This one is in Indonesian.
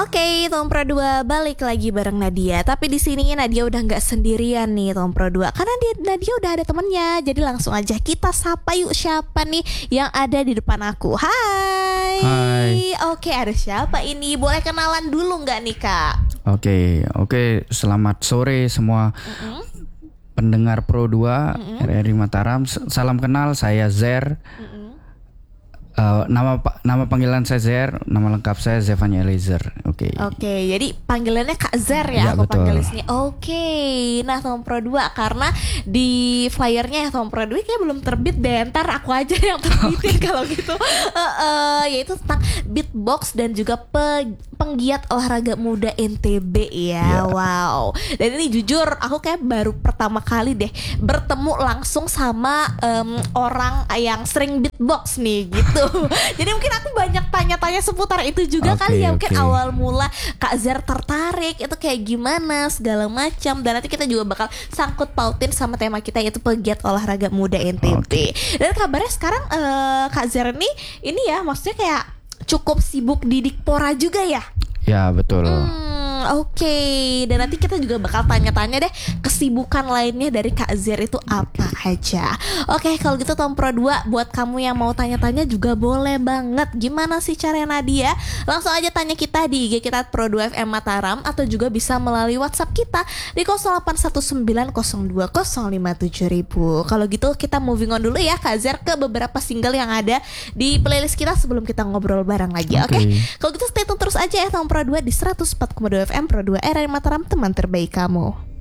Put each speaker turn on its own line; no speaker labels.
Oke, Tom Pro 2 balik lagi bareng Nadia. Tapi di sini Nadia udah nggak sendirian nih Tom Pro 2, karena Nadia udah ada temennya. Jadi langsung aja kita sapa yuk, siapa nih yang ada di depan aku. Hai. Oke, ada siapa ini? Boleh kenalan dulu nggak nih Kak?
Oke. Selamat sore semua pendengar Pro 2 RRI Mataram. Salam kenal, saya Zer. Nama panggilan saya Zer, nama lengkap saya Zevanya Eliezer. Oke,
jadi panggilannya Kak Zer ya, aku
betul.
panggil di sini. Nah Tom Pro 2, karena di flyernya ya Tom Pro 2 kayak belum terbit deh. Ntar aku aja yang terbitin kalau gitu. Yaitu tentang beatbox dan juga penggiat olahraga muda NTB ya. Wow. Dan ini jujur aku kayak baru pertama kali deh bertemu langsung sama orang yang sering beatbox nih gitu. Jadi mungkin aku banyak tanya-tanya seputar itu juga kali ya. Mungkin awal mula Kak Zer tertarik itu kayak gimana segala macam. Dan nanti kita juga bakal sangkut pautin sama tema kita, yaitu pegiat olahraga muda NTB. Dan kabarnya sekarang Kak Zer ini ya, maksudnya kayak cukup sibuk di Dikpora juga ya?
Ya betul.
Dan nanti kita juga bakal tanya-tanya deh kesibukan lainnya dari Kak Zer itu apa aja. Kalau gitu Tom Pro 2, buat kamu yang mau tanya-tanya juga boleh banget. Gimana sih caranya Nadia? Langsung aja tanya kita di IG kita Pro 2 FM Mataram, atau juga bisa melalui WhatsApp kita di 081902057000. Kalau gitu kita moving on dulu ya Kak Zer ke beberapa single yang ada di playlist kita sebelum kita ngobrol bareng lagi. Kalau gitu stay tune terus aja ya Tom Pro 2 di 104,2 FM Pro 2 RRI Mataram, teman terbaik kamu.